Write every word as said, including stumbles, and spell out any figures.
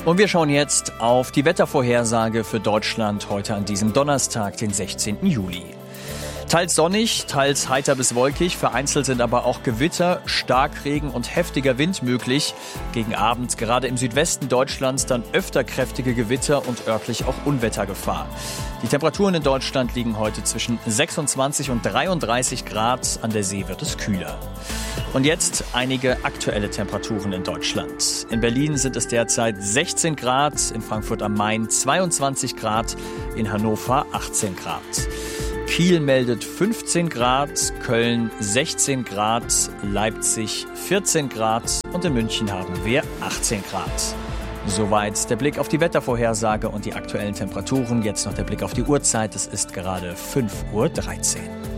Und wir schauen jetzt auf die Wettervorhersage für Deutschland heute an diesem Donnerstag, den sechzehnten Juli. Teils sonnig, teils heiter bis wolkig, vereinzelt sind aber auch Gewitter, Starkregen und heftiger Wind möglich. Gegen Abend gerade im Südwesten Deutschlands dann öfter kräftige Gewitter und örtlich auch Unwettergefahr. Die Temperaturen in Deutschland liegen heute zwischen sechsundzwanzig und dreiunddreißig Grad, an der See wird es kühler. Und jetzt einige aktuelle Temperaturen in Deutschland. In Berlin sind es derzeit sechzehn Grad, in Frankfurt am Main zweiundzwanzig Grad, in Hannover achtzehn Grad. Kiel meldet fünfzehn Grad, Köln sechzehn Grad, Leipzig vierzehn Grad und in München haben wir achtzehn Grad. Soweit der Blick auf die Wettervorhersage und die aktuellen Temperaturen. Jetzt noch der Blick auf die Uhrzeit. Es ist gerade fünf Uhr dreizehn.